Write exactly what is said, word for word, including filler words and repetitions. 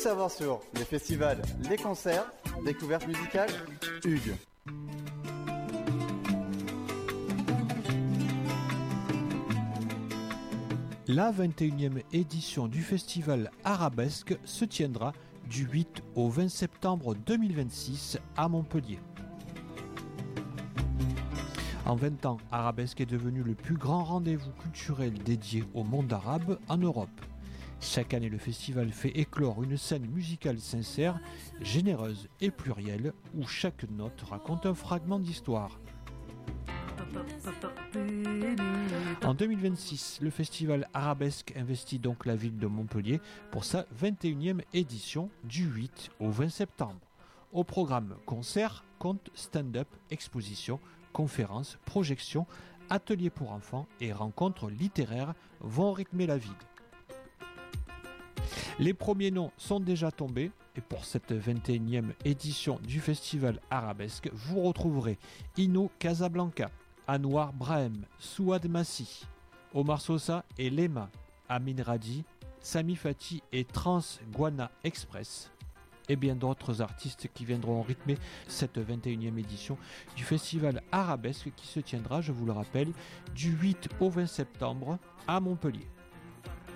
savoir sur les festivals, les concerts, découvertes musicales, Hugues. La vingt et unième édition du festival Arabesque se tiendra du huit au vingt septembre deux mille vingt-six à Montpellier. En vingt ans, Arabesque est devenu le plus grand rendez-vous culturel dédié au monde arabe en Europe. Chaque année, le festival fait éclore une scène musicale sincère, généreuse et plurielle, où chaque note raconte un fragment d'histoire. En deux mille vingt-six, le festival Arabesque investit donc la ville de Montpellier pour sa vingt et unième édition du huit au vingt septembre. Au programme concerts, contes, stand-up, expositions, conférences, projections, ateliers pour enfants et rencontres littéraires vont rythmer la ville. Les premiers noms sont déjà tombés et pour cette vingt et unième édition du festival Arabesque, vous retrouverez Ino Casablanca, Anouar Brahim, Souad Massi, Omar Sosa et Lema, Amin Radi, Sami Fati et Trans Guana Express et bien d'autres artistes qui viendront rythmer cette vingt et unième édition du festival Arabesque qui se tiendra, je vous le rappelle, du huit au vingt septembre à Montpellier.